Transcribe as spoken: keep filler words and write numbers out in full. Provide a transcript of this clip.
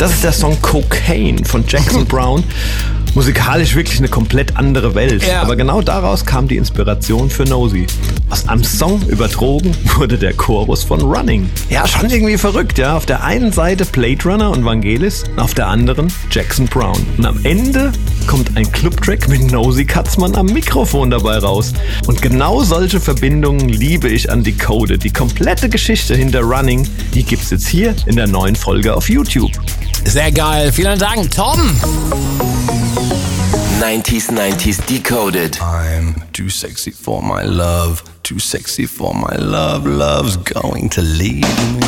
Das ist der Song Cocaine von Jackson Browne. Musikalisch wirklich eine komplett andere Welt. Ja. Aber genau daraus kam die Inspiration für Nosy. Aus einem Song über Drogen wurde der Chorus von Running. Ja, schon irgendwie verrückt, ja. Auf der einen Seite Blade Runner und Vangelis, auf der anderen Jackson Browne. Und am Ende kommt ein Clubtrack mit Nosy Katzmann am Mikrofon dabei raus. Und genau solche Verbindungen liebe ich an Decoded. Die komplette Geschichte hinter Running, die gibt's jetzt hier in der neuen Folge auf YouTube. Sehr geil. Vielen Dank, Tom. nineties nineties Decoded. I'm too sexy for my love, too sexy for my love, love's going to leave me.